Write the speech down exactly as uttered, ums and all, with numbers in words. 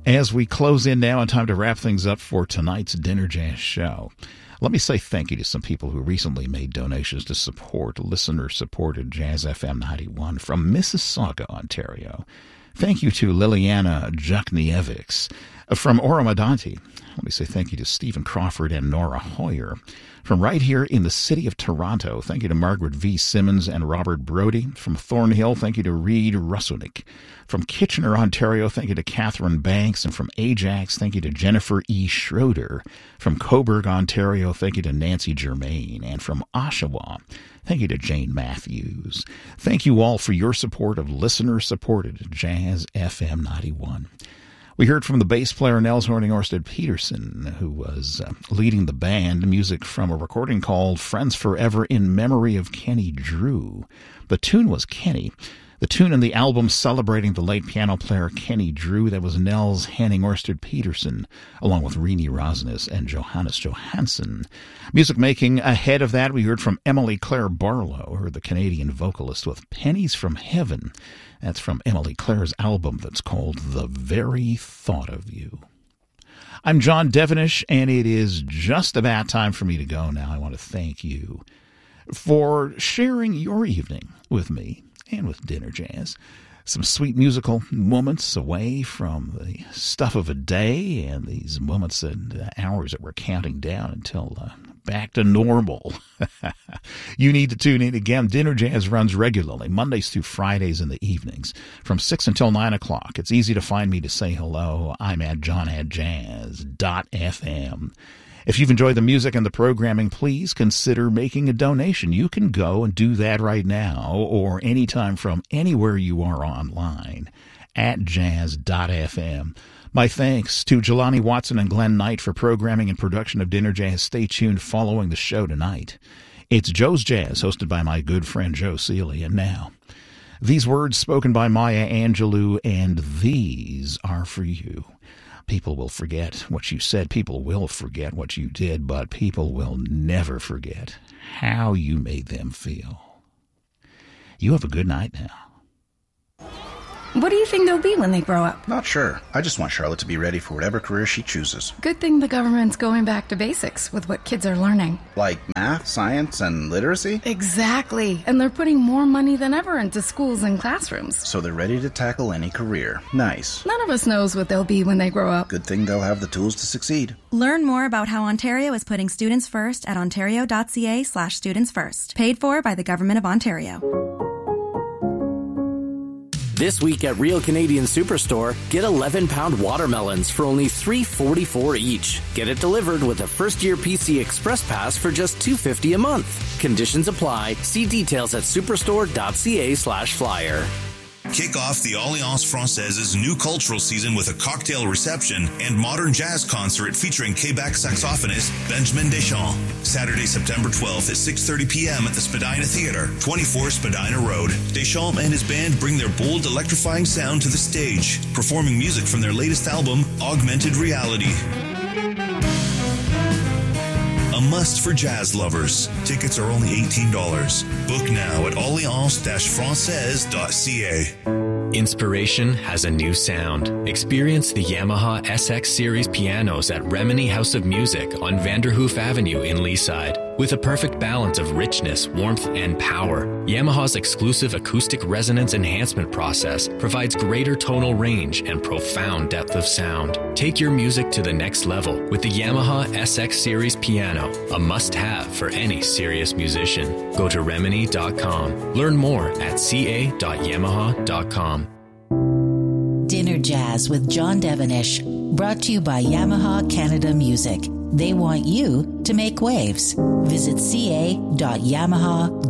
As we close in now, and time to wrap things up for tonight's Dinner Jazz show, let me say thank you to some people who recently made donations to support listener-supported Jazz F M ninety-one from Mississauga, Ontario. Thank you to Liliana Juknievics from Oromadonti. Let me say thank you to Stephen Crawford and Nora Hoyer. From right here in the city of Toronto, thank you to Margaret V. Simmons and Robert Brody. From Thornhill, thank you to Reed Russonick. From Kitchener, Ontario, thank you to Catherine Banks. And from Ajax, thank you to Jennifer E. Schroeder. From Coburg, Ontario, thank you to Nancy Germain. And from Oshawa, thank you to Jane Matthews. Thank you all for your support of listener-supported Jazz F M ninety-one. We heard from the bass player Nels Horning Orsted Peterson, who was uh, leading the band, music from a recording called Friends Forever in Memory of Kenny Drew. The tune was Kenny. The tune in the album celebrating the late piano player Kenny Drew, that was Nels Henning Orsted Peterson, along with Rini Rosnes and Johannes Johansson. Music making ahead of that, we heard from Emily Claire Barlow, her the Canadian vocalist, with Pennies from Heaven. That's from Emily Claire's album that's called The Very Thought of You. I'm John Devenish, and it is just about time for me to go now. I want to thank you for sharing your evening with me and with Dinner Jazz. Some sweet musical moments away from the stuff of a day and these moments and hours that we're counting down until uh, back to normal. You need to tune in again. Dinner Jazz runs regularly, Mondays through Fridays in the evenings, from six until nine o'clock. It's easy to find me to say hello. I'm at john at jazz dot f m. If you've enjoyed the music and the programming, please consider making a donation. You can go and do that right now or anytime from anywhere you are online at jazz dot f m. My thanks to Jelani Watson and Glenn Knight for programming and production of Dinner Jazz. Stay tuned following the show tonight. It's Joe's Jazz, hosted by my good friend Joe Seeley. And now, these words spoken by Maya Angelou, and these are for you. People will forget what you said. People will forget what you did, but people will never forget how you made them feel. You have a good night now. What do you think they'll be when they grow up? Not sure. I just want Charlotte to be ready for whatever career she chooses. Good thing the government's going back to basics with what kids are learning. Like math, science, and literacy? Exactly. And they're putting more money than ever into schools and classrooms. So they're ready to tackle any career. Nice. None of us knows what they'll be when they grow up. Good thing they'll have the tools to succeed. Learn more about how Ontario is putting students first at ontario.ca slash students first. Paid for by the Government of Ontario. This week at Real Canadian Superstore, get eleven pound watermelons for only three dollars and forty-four cents each. Get it delivered with a first-year P C Express Pass for just two dollars and fifty cents a month. Conditions apply. See details at superstore.ca slash flyer. Kick off the Alliance Française's new cultural season with a cocktail reception and modern jazz concert featuring Quebec saxophonist Benjamin Deschamps. Saturday, September twelfth at six thirty p.m. at the Spadina Theatre, twenty-four Spadina Road. Deschamps and his band bring their bold, electrifying sound to the stage, performing music from their latest album, Augmented Reality. A must for jazz lovers. Tickets are only eighteen dollars. Book now at alliance dash française dot c a. Inspiration has a new sound. Experience the Yamaha S X Series pianos at Remini House of Music on Vanderhoof Avenue in Leaside. With a perfect balance of richness, warmth, and power, Yamaha's exclusive acoustic resonance enhancement process provides greater tonal range and profound depth of sound. Take your music to the next level with the Yamaha S X Series piano, a must-have for any serious musician. Go to remini dot com. Learn more at c a dot yamaha dot com. Dinner Jazz with John Devenish, brought to you by Yamaha Canada Music. They want you to make waves. Visit c a dot yamaha dot com.